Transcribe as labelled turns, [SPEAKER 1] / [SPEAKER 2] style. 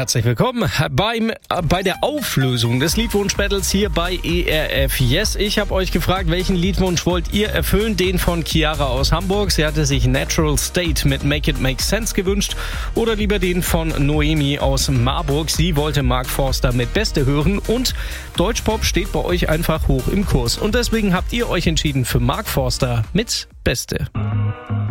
[SPEAKER 1] Herzlich willkommen bei der Auflösung des Liedwunsch-Battles hier bei ERF Yes. Ich habe euch gefragt, welchen Liedwunsch wollt ihr erfüllen? Den von Chiara aus Hamburg. Sie hatte sich Natural State mit Make It Make Sense gewünscht. Oder lieber den von Noemi aus Marburg. Sie wollte Mark Forster mit Beste hören. Und Deutschpop steht bei euch einfach hoch im Kurs. Und deswegen habt ihr euch entschieden für Mark Forster mit Beste.